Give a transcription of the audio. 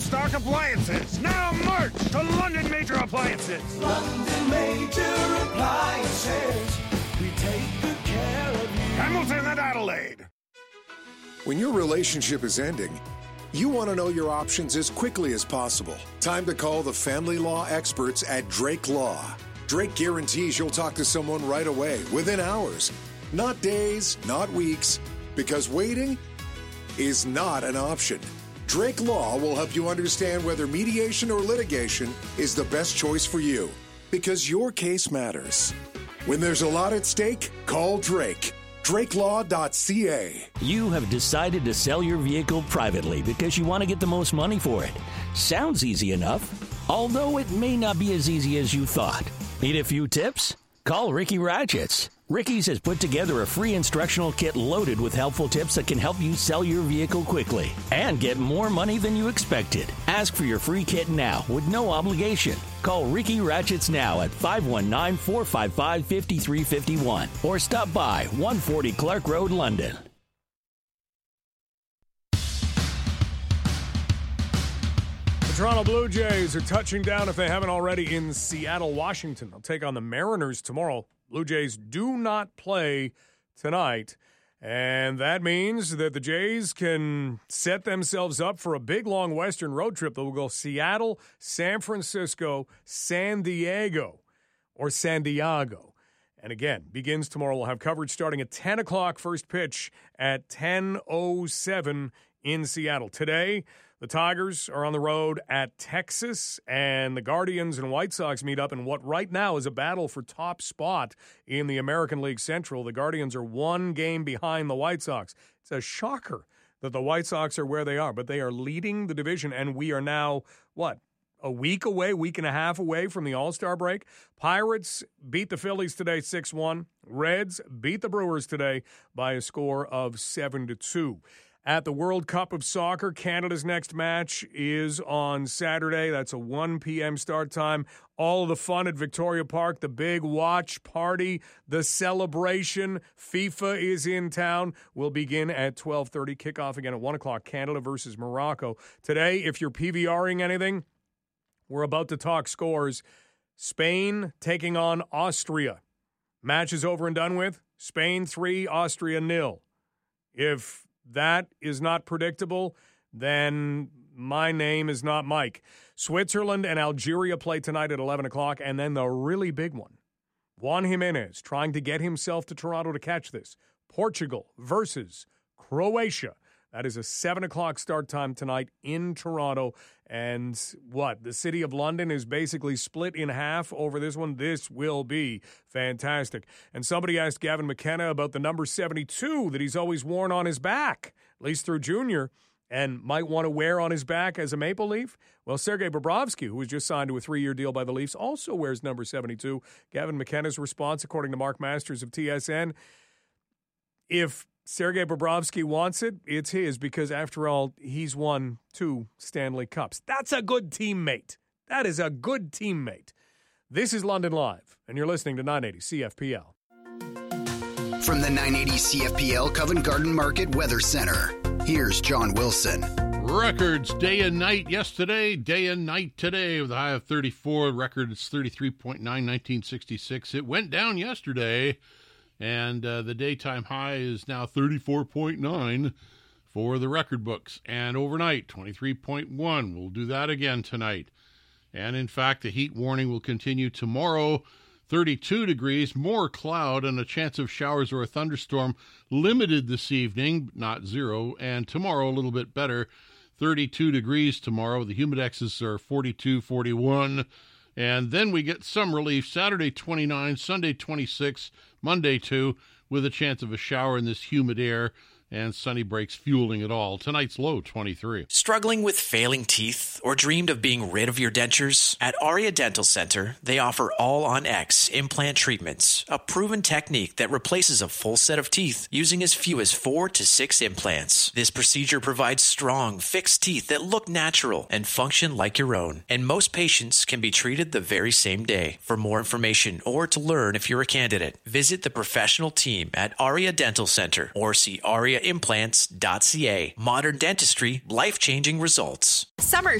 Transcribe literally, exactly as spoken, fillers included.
stock appliances. Now march to London Major Appliances. London Major Appliances. We take good care of you. Hamilton and Adelaide. When your relationship is ending, you want to know your options as quickly as possible. Time to call the family law experts at Drake Law. Drake guarantees you'll talk to someone right away, within hours. Not days, not weeks, because waiting is not an option. Drake Law will help you understand whether mediation or litigation is the best choice for you, because your case matters. When there's a lot at stake, call Drake. Drake Law dot C A. You have decided to sell your vehicle privately because you want to get the most money for it. Sounds easy enough, although it may not be as easy as you thought. Need a few tips? Call Ricky Ratchets. Ricky's has put together a free instructional kit loaded with helpful tips that can help you sell your vehicle quickly and get more money than you expected. Ask for your free kit now with no obligation. Call Ricky Ratchets now at five one nine, four five five, five three five one or stop by one forty Clark Road, London. The Toronto Blue Jays are touching down, if they haven't already, in Seattle, Washington. They'll take on the Mariners tomorrow. Blue Jays do not play tonight, and that means that the Jays can set themselves up for a big, long Western road trip that will go Seattle, San Francisco, San Diego, or San Diego. And again, begins tomorrow. We'll have coverage starting at ten o'clock, first pitch at ten oh seven in Seattle. Today, the Tigers are on the road at Texas, and the Guardians and White Sox meet up in what right now is a battle for top spot in the American League Central. The Guardians are one game behind the White Sox. It's a shocker that the White Sox are where they are, but they are leading the division, and we are now, what, a week away, week and a half away from the All-Star break. Pirates beat the Phillies today six one. Reds beat the Brewers today by a score of seven to two. At the World Cup of Soccer, Canada's next match is on Saturday. That's a one p.m. start time. All of the fun at Victoria Park, the big watch party, the celebration. FIFA is in town. Will begin at twelve thirty. Kickoff again at one o'clock. Canada versus Morocco. Today, if you're PVRing anything, we're about to talk scores. Spain taking on Austria. Match is over and done with. Spain three, Austria nil. If that is not predictable, then my name is not Mike. Switzerland and Algeria play tonight at eleven o'clock, and then the really big one. Juan Jimenez trying to get himself to Toronto to catch this. Portugal versus Croatia. That is a seven o'clock start time tonight in Toronto. And what? The city of London is basically split in half over this one. This will be fantastic. And somebody asked Gavin McKenna about the number seventy-two that he's always worn on his back, at least through junior, and might want to wear on his back as a Maple Leaf. Well, Sergei Bobrovsky, who was just signed to a three-year deal by the Leafs, also wears number seventy-two. Gavin McKenna's response, according to Mark Masters of T S N, if Sergei Bobrovsky wants it, it's his, because after all, he's won two Stanley Cups. That's a good teammate. That is a good teammate. This is London Live, and you're listening to nine eighty C F P L. From the nine eighty C F P L Covent Garden Market Weather Center, here's John Wilson. Records day and night yesterday, day and night today with a high of thirty-four. Record is thirty-three point nine, nineteen sixty-six. It went down yesterday. And uh, the daytime high is now thirty-four point nine for the record books. And overnight, twenty-three point one. We'll do that again tonight. And in fact, the heat warning will continue tomorrow. thirty-two degrees, more cloud, and a chance of showers or a thunderstorm. Limited this evening, not zero. And tomorrow, a little bit better. thirty-two degrees tomorrow. The humidexes are forty-two, forty-one. And then we get some relief. Saturday, twenty-nine, Sunday, twenty-six, Monday, two, with a chance of a shower in this humid air, and sunny breaks fueling it all. Tonight's low, twenty-three. Struggling with failing teeth or dreamed of being rid of your dentures? At Aria Dental Center, they offer all-on-X implant treatments, a proven technique that replaces a full set of teeth using as few as four to six implants. This procedure provides strong, fixed teeth that look natural and function like your own. And most patients can be treated the very same day. For more information or to learn if you're a candidate, visit the professional team at Aria Dental Center or see aria implants dot c a. Modern dentistry, life-changing results. Summer